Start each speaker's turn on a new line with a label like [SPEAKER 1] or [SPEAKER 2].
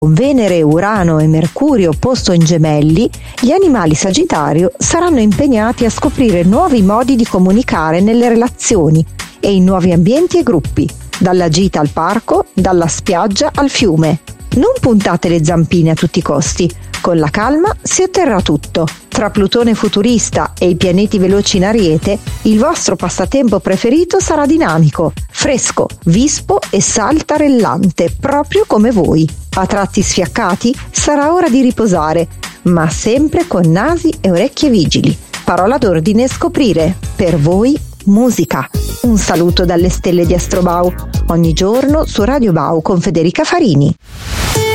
[SPEAKER 1] Con Venere, Urano e Mercurio posto in Gemelli, gli animali Sagittario saranno impegnati a scoprire nuovi modi di comunicare nelle relazioni e in nuovi ambienti e gruppi, dalla gita al parco, dalla spiaggia al fiume. Non puntate le zampine a tutti i costi, con la calma si otterrà tutto. Tra Plutone futurista e i pianeti veloci in Ariete, il vostro passatempo preferito sarà dinamico, fresco, vispo e saltarellante, proprio come voi. A tratti sfiaccati sarà ora di riposare, ma sempre con nasi e orecchie vigili. Parola d'ordine: scoprire. Per voi musica. Un saluto dalle stelle di Astrobau, ogni giorno su Radio Bau con Federica Farini.